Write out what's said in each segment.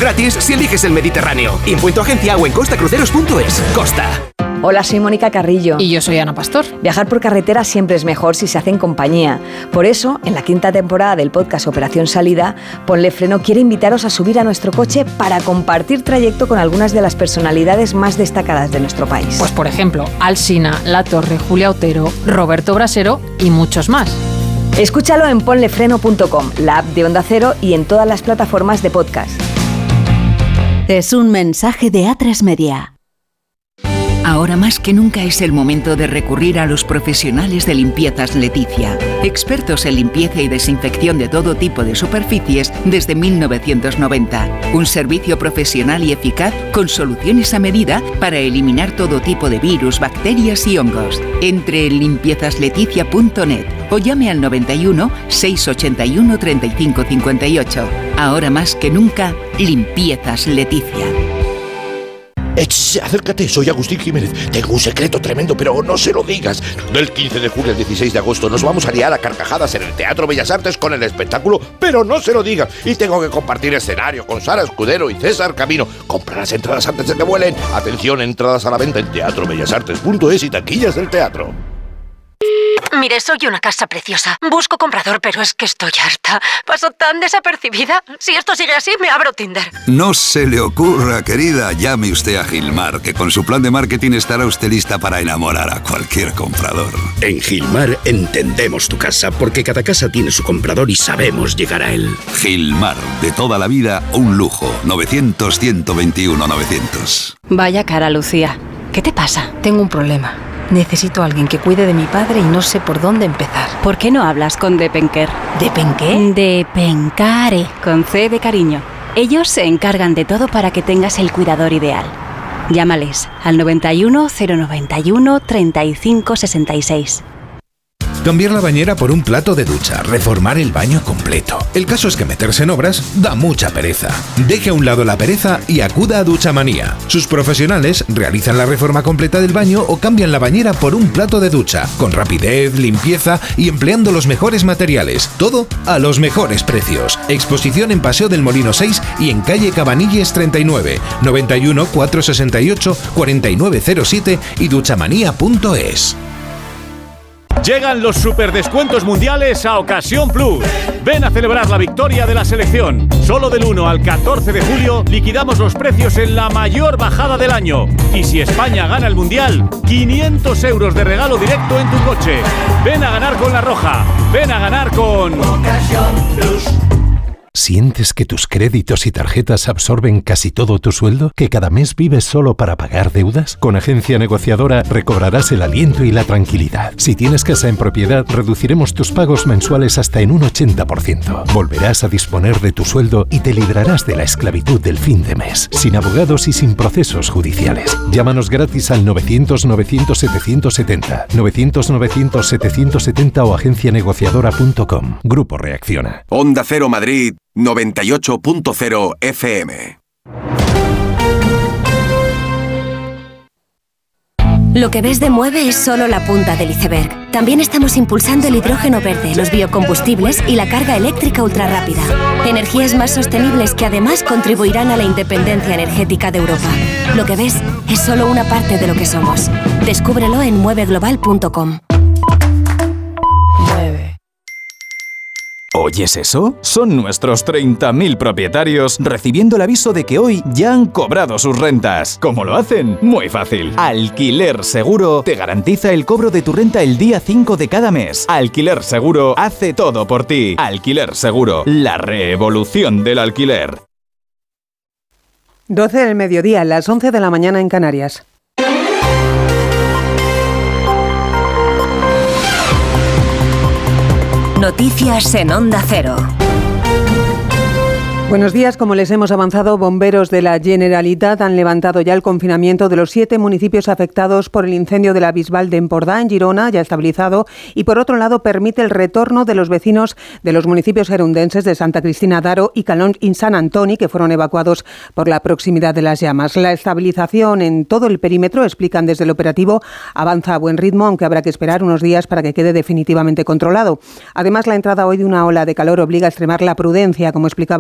gratis si eliges el Mediterráneo. Info en tu agencia o en costacruceros.es. Costa. Hola, soy Mónica Carrillo. Y yo soy Ana Pastor. Viajar por carretera siempre es mejor si se hace en compañía. Por eso, en la 5ª temporada del podcast Operación Salida, Ponle Freno quiere invitaros a subir a nuestro coche para compartir trayecto con algunas de las personalidades más destacadas de nuestro país. Pues por ejemplo, Alsina, La Torre, Julia Otero, Roberto Brasero y muchos más. Escúchalo en ponlefreno.com, la app de Onda Cero y en todas las plataformas de podcast. Es un mensaje de A3 Media. Ahora más que nunca es el momento de recurrir a los profesionales de Limpiezas Leticia, expertos en limpieza y desinfección de todo tipo de superficies desde 1990. Un servicio profesional y eficaz con soluciones a medida para eliminar todo tipo de virus, bacterias y hongos. Entre en limpiezasLeticia.net o llame al 91 681 35 58. Ahora más que nunca, Limpiezas Leticia. Acércate, soy Agustín Jiménez. Tengo un secreto tremendo, pero no se lo digas. Del 15 de julio al 16 de agosto nos vamos a liar a carcajadas en el Teatro Bellas Artes con el espectáculo, pero no se lo digas. Y tengo que compartir escenario con Sara Escudero y César Camino. Compra las entradas antes de que vuelen. Atención, entradas a la venta en teatrobellasartes.es y taquillas del teatro. Mire, soy una casa preciosa. Busco comprador, pero es que estoy harta. Paso tan desapercibida. Si esto sigue así, me abro Tinder. No se le ocurra, querida. Llame usted a Gilmar, que con su plan de marketing estará usted lista para enamorar a cualquier comprador. En Gilmar entendemos tu casa, porque cada casa tiene su comprador y sabemos llegar a él. Gilmar, de toda la vida, un lujo. 900-121-900. Vaya cara, Lucía. ¿Qué te pasa? Tengo un problema. Necesito a alguien que cuide de mi padre y no sé por dónde empezar. ¿Por qué no hablas con Depenker? ¿Depenqué? Depencare, con C de cariño. Ellos se encargan de todo para que tengas el cuidador ideal. Llámales al 91 091 35 66. Cambiar la bañera por un plato de ducha, reformar el baño completo. El caso es que meterse en obras da mucha pereza. Deje a un lado la pereza y acuda a Duchamanía. Sus profesionales realizan la reforma completa del baño o cambian la bañera por un plato de ducha, con rapidez, limpieza y empleando los mejores materiales. Todo a los mejores precios. Exposición en Paseo del Molino 6 y en calle Cabanilles 39, 91 468 4907 y duchamanía.es. Llegan los superdescuentos mundiales a Ocasión Plus. Ven a celebrar la victoria de la selección. Solo del 1 al 14 de julio liquidamos los precios en la mayor bajada del año. Y si España gana el mundial, 500 euros de regalo directo en tu coche. Ven a ganar con La Roja. Ven a ganar con Ocasión Plus. ¿Sientes que tus créditos y tarjetas absorben casi todo tu sueldo? ¿Que cada mes vives solo para pagar deudas? Con Agencia Negociadora recobrarás el aliento y la tranquilidad. Si tienes casa en propiedad, reduciremos tus pagos mensuales hasta en un 80%. Volverás a disponer de tu sueldo y te librarás de la esclavitud del fin de mes, sin abogados y sin procesos judiciales. Llámanos gratis al 900-900-770, 900-900-770 o agencianegociadora.com. Grupo Reacciona. Onda Cero Madrid 98.0 FM. Lo que ves de Mueve es solo la punta del iceberg. También estamos impulsando el hidrógeno verde, los biocombustibles y la carga eléctrica ultrarrápida. Energías más sostenibles que además contribuirán a la independencia energética de Europa. Lo que ves es solo una parte de lo que somos. Descúbrelo en mueveglobal.com. ¿Oyes eso? Son nuestros 30.000 propietarios recibiendo el aviso de que hoy ya han cobrado sus rentas. ¿Cómo lo hacen? Muy fácil. Alquiler Seguro te garantiza el cobro de tu renta el día 5 de cada mes. Alquiler Seguro hace todo por ti. Alquiler Seguro, la revolución del alquiler. 12 del mediodía, las 11 de la mañana en Canarias. Noticias en Onda Cero. Buenos días. Como les hemos avanzado, bomberos de la Generalitat han levantado ya el confinamiento de los 7 municipios afectados por el incendio de la Bisbal de Empordà, en Girona, ya estabilizado, y por otro lado permite el retorno de los vecinos de los municipios gerundenses de Santa Cristina d'Aro y Calonge y Sant Antoni, que fueron evacuados por la proximidad de las llamas. La estabilización en todo el perímetro, explican desde el operativo, avanza a buen ritmo, aunque habrá que esperar unos días para que quede definitivamente controlado. Además, la entrada hoy de una ola de calor obliga a extremar la prudencia, como explicaba hace unas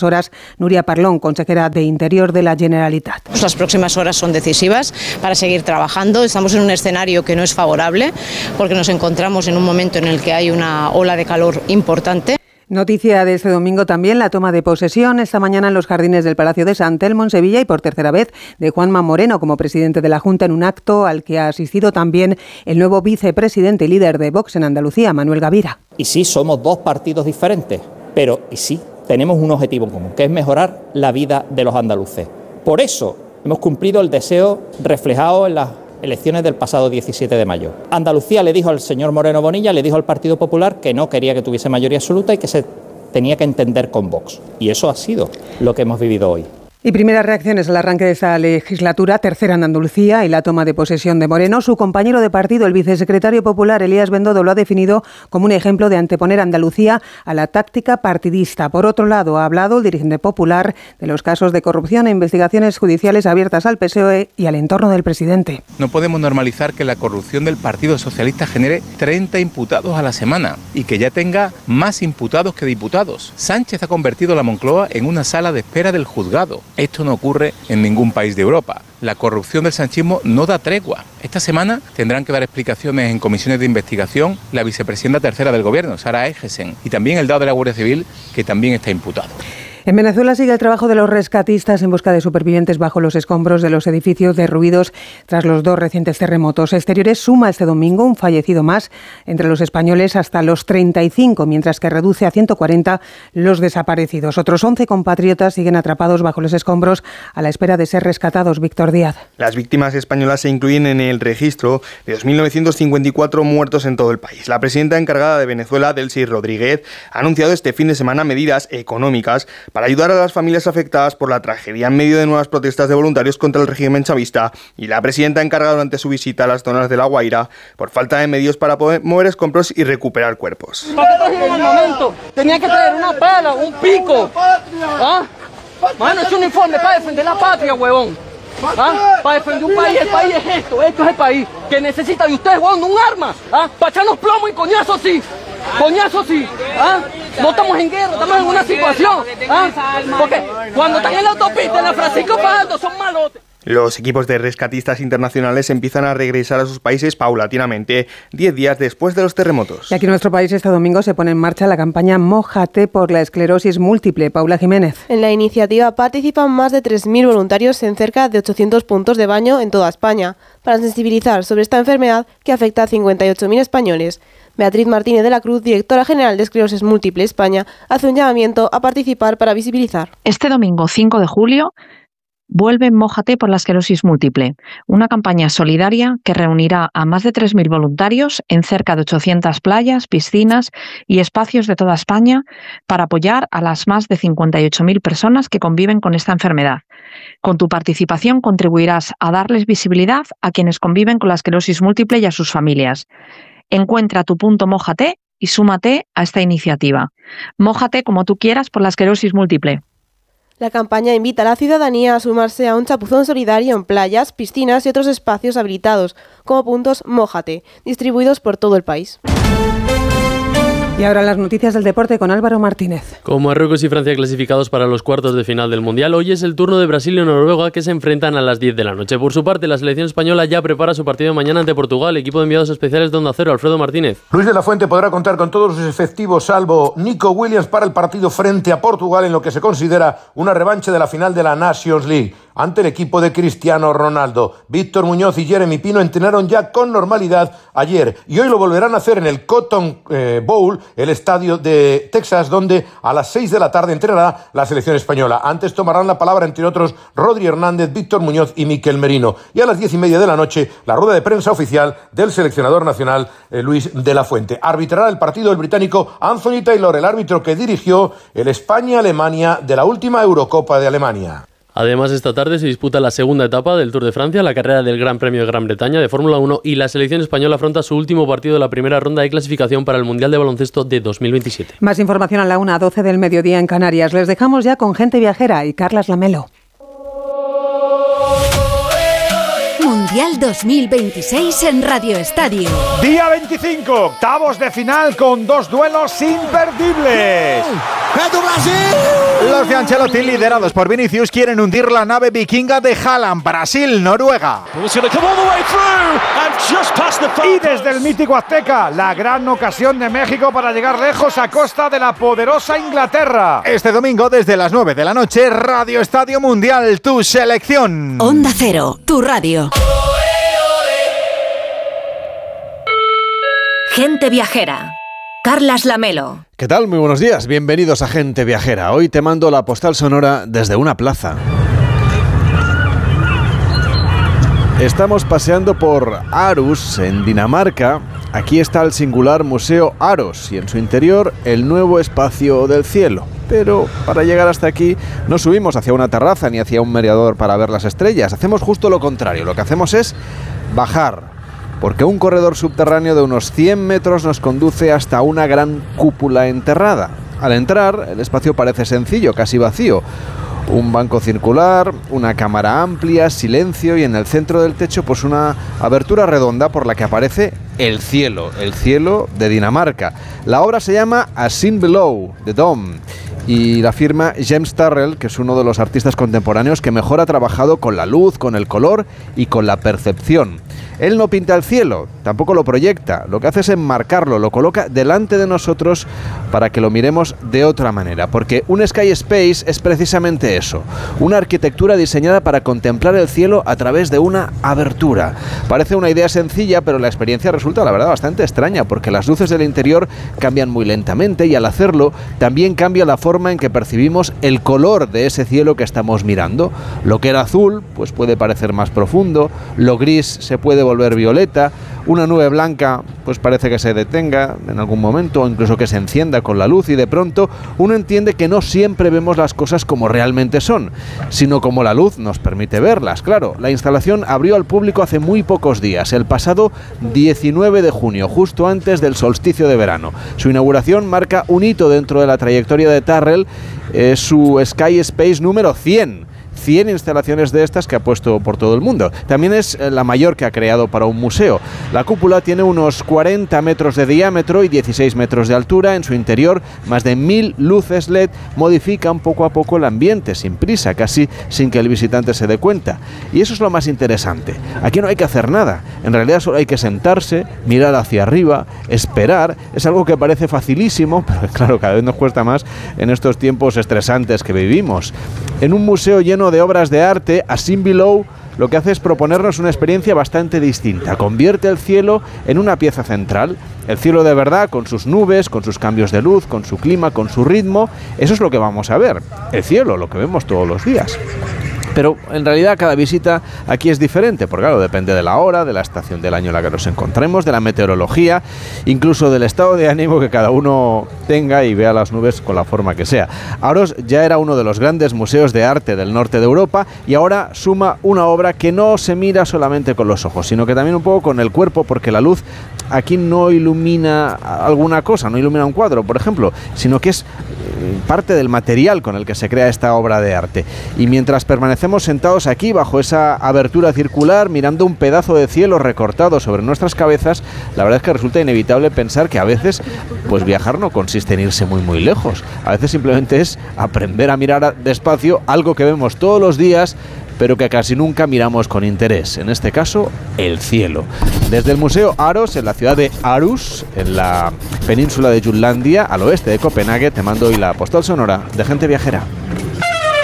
horas. Nuria Parlón, consejera de Interior de la Generalitat. Las próximas horas son decisivas para seguir trabajando. Estamos en un escenario que no es favorable porque nos encontramos en un momento en el que hay una ola de calor importante. Noticia de este domingo también la toma de posesión esta mañana en los jardines del Palacio de San Telmo en Sevilla y por tercera vez de Juanma Moreno como presidente de la Junta en un acto al que ha asistido también el nuevo vicepresidente y líder de Vox en Andalucía, Manuel Gavira. Y sí, somos dos partidos diferentes, pero y sí, tenemos un objetivo en común, que es mejorar la vida de los andaluces. Por eso hemos cumplido el deseo reflejado en las elecciones del pasado 17 de mayo. Andalucía le dijo al señor Moreno Bonilla, le dijo al Partido Popular que no quería que tuviese mayoría absoluta y que se tenía que entender con Vox. Y eso ha sido lo que hemos vivido hoy. Y primeras reacciones al arranque de esta legislatura, tercera en Andalucía, y la toma de posesión de Moreno. Su compañero de partido, el vicesecretario popular Elías Bendodo, lo ha definido como un ejemplo de anteponer a Andalucía a la táctica partidista. Por otro lado, ha hablado el dirigente popular de los casos de corrupción e investigaciones judiciales abiertas al PSOE y al entorno del presidente. No podemos normalizar que la corrupción del Partido Socialista genere 30 imputados a la semana y que ya tenga más imputados que diputados. Sánchez ha convertido la Moncloa en una sala de espera del juzgado. Esto no ocurre en ningún país de Europa. La corrupción del sanchismo no da tregua. Esta semana tendrán que dar explicaciones en comisiones de investigación la vicepresidenta tercera del Gobierno, Sara Egesen, y también el delegado de la Guardia Civil, que también está imputado. En Venezuela sigue el trabajo de los rescatistas en busca de supervivientes bajo los escombros de los edificios derruidos tras los 2 recientes terremotos exteriores. Suma este domingo un fallecido más entre los españoles hasta los 35, mientras que reduce a 140 los desaparecidos. Otros 11 compatriotas siguen atrapados bajo los escombros a la espera de ser rescatados. Víctor Díaz. Las víctimas españolas se incluyen en el registro de 2.954 muertos en todo el país. La presidenta encargada de Venezuela, Delcy Rodríguez, ha anunciado este fin de semana medidas económicas para ayudar a las familias afectadas por la tragedia en medio de nuevas protestas de voluntarios contra el régimen chavista, y la presidenta ha encargado durante su visita a las zonas de La Guaira por falta de medios para poder mover escombros y recuperar cuerpos. ¿Para qué trajeron armamento? Tenía que traer una pala, un pico. ¿Ah? Mano, es un uniforme para defender la patria, huevón. ¿Ah? Para defender un país. El país es esto es el país que necesita de ustedes, huevón, un arma. ¿Ah? Para echarnos plomo y coñazo sí. Coñazo sí, ¿ah? No estamos en guerra, estamos en una situación, ¿ah? Porque cuando están en la autopista, en la Francisco Fajardo, son malotes. Los equipos de rescatistas internacionales empiezan a regresar a sus países paulatinamente, 10 días después de los terremotos. Y aquí en nuestro país este domingo se pone en marcha la campaña Mójate por la esclerosis múltiple. Paula Jiménez. En la iniciativa participan más de 3.000 voluntarios en cerca de 800 puntos de baño en toda España, para sensibilizar sobre esta enfermedad que afecta a 58.000 españoles. Beatriz Martínez de la Cruz, directora general de Esclerosis Múltiple España, hace un llamamiento a participar para visibilizar. Este domingo 5 de julio vuelve Mójate por la esclerosis múltiple, una campaña solidaria que reunirá a más de 3.000 voluntarios en cerca de 800 playas, piscinas y espacios de toda España para apoyar a las más de 58.000 personas que conviven con esta enfermedad. Con tu participación contribuirás a darles visibilidad a quienes conviven con la esclerosis múltiple y a sus familias. Encuentra tu punto Mójate y súmate a esta iniciativa. Mójate como tú quieras por la esclerosis múltiple. La campaña invita a la ciudadanía a sumarse a un chapuzón solidario en playas, piscinas y otros espacios habilitados como puntos Mójate, distribuidos por todo el país. Y ahora las noticias del deporte con Álvaro Martínez. Con Marruecos y Francia clasificados para los cuartos de final del Mundial, hoy es el turno de Brasil y Noruega, que se enfrentan a las 10 de la noche. Por su parte, la selección española ya prepara su partido mañana ante Portugal. Equipo de enviados especiales de Onda Cero, Alfredo Martínez. Luis de la Fuente podrá contar con todos sus efectivos, salvo Nico Williams, para el partido frente a Portugal, en lo que se considera una revancha de la final de la Nations League ante el equipo de Cristiano Ronaldo. Víctor Muñoz y Jeremy Pino entrenaron ya con normalidad ayer y hoy lo volverán a hacer en el Cotton Bowl, el estadio de Texas, donde a las 6 de la tarde entrenará la selección española. Antes tomarán la palabra, entre otros, Rodri Hernández, Víctor Muñoz y Mikel Merino. Y a las 10:30 de la noche, la rueda de prensa oficial del seleccionador nacional, Luis de la Fuente. Arbitrará el partido el británico Anthony Taylor, el árbitro que dirigió el España-Alemania de la última Eurocopa de Alemania. Además, esta tarde se disputa la segunda etapa del Tour de Francia, la carrera del Gran Premio de Gran Bretaña de Fórmula 1, y la selección española afronta su último partido de la primera ronda de clasificación para el Mundial de Baloncesto de 2027. Más información a la 1:12 del mediodía en Canarias. Les dejamos ya con Gente Viajera y Carlas Lamelo. Mundial 2026 en Radio Estadio. Día 25, octavos de final con dos duelos imperdibles. Los de Ancelotti, liderados por Vinicius, quieren hundir la nave vikinga de Haaland. Brasil, Noruega. Y desde el mítico Azteca, la gran ocasión de México para llegar lejos a costa de la poderosa Inglaterra. Este domingo, desde las 9 de la noche, Radio Estadio Mundial, tu selección. Onda Cero, tu radio. Gente viajera. Carlas Lamelo. ¿Qué tal? Muy buenos días. Bienvenidos a Gente Viajera. Hoy te mando la postal sonora desde una plaza. Estamos paseando por Aarhus, en Dinamarca. Aquí está el singular Museo Aros y en su interior el nuevo espacio del cielo. Pero para llegar hasta aquí no subimos hacia una terraza ni hacia un mirador para ver las estrellas. Hacemos justo lo contrario. Lo que hacemos es bajar, porque un corredor subterráneo de unos 100 metros nos conduce hasta una gran cúpula enterrada. Al entrar, el espacio parece sencillo, casi vacío. Un banco circular, una cámara amplia, silencio y en el centro del techo pues una abertura redonda por la que aparece el cielo de Dinamarca. La obra se llama A Scene Below, The Dome, y la firma James Turrell, que es uno de los artistas contemporáneos que mejor ha trabajado con la luz, con el color y con la percepción. Él no pinta el cielo, tampoco lo proyecta, lo que hace es enmarcarlo, lo coloca delante de nosotros para que lo miremos de otra manera, porque un Sky Space es precisamente eso, una arquitectura diseñada para contemplar el cielo a través de una abertura. Parece una idea sencilla, pero la experiencia resulta, la verdad, bastante extraña, porque las luces del interior cambian muy lentamente y al hacerlo también cambia la forma en que percibimos el color de ese cielo que estamos mirando. Lo que era azul, pues puede parecer más profundo, lo gris se puede volver violeta, una nube blanca pues parece que se detenga en algún momento o incluso que se encienda con la luz y de pronto uno entiende que no siempre vemos las cosas como realmente son, sino como la luz nos permite verlas. Claro, la instalación abrió al público hace muy pocos días, el pasado 19 de junio, justo antes del solsticio de verano. Su inauguración marca un hito dentro de la trayectoria de Turrell, su Sky Space número 100. 100 instalaciones de estas que ha puesto por todo el mundo. También es la mayor que ha creado para un museo. La cúpula tiene unos 40 metros de diámetro y 16 metros de altura. En su interior, más de 1000 luces LED modifican poco a poco el ambiente, sin prisa, casi sin que el visitante se dé cuenta. Y eso es lo más interesante. Aquí no hay que hacer nada. En realidad solo hay que sentarse, mirar hacia arriba, esperar. Es algo que parece facilísimo, pero claro, cada vez nos cuesta más en estos tiempos estresantes que vivimos. En un museo lleno de obras de arte, A Scene Below lo que hace es proponernos una experiencia bastante distinta. Convierte el cielo en una pieza central. El cielo de verdad, con sus nubes, con sus cambios de luz, con su clima, con su ritmo. Eso es lo que vamos a ver. El cielo, lo que vemos todos los días. Pero en realidad cada visita aquí es diferente, porque claro, depende de la hora, de la estación del año en la que nos encontremos, de la meteorología, incluso del estado de ánimo que cada uno tenga y vea las nubes con la forma que sea. Aros ya era uno de los grandes museos de arte del norte de Europa y ahora suma una obra que no se mira solamente con los ojos, sino que también un poco con el cuerpo, porque la luz aquí no ilumina alguna cosa, no ilumina un cuadro, por ejemplo, sino que es parte del material con el que se crea esta obra de arte. Y mientras permanecemos sentados aquí bajo esa abertura circular mirando un pedazo de cielo recortado sobre nuestras cabezas, la verdad es que resulta inevitable pensar que a veces pues viajar no consiste en irse muy lejos. A veces simplemente es aprender a mirar despacio algo que vemos todos los días pero que casi nunca miramos con interés, en este caso, el cielo. Desde el Museo Aros, en la ciudad de Aarhus, en la península de Jutlandia, al oeste de Copenhague, te mando hoy la postal sonora de Gente Viajera.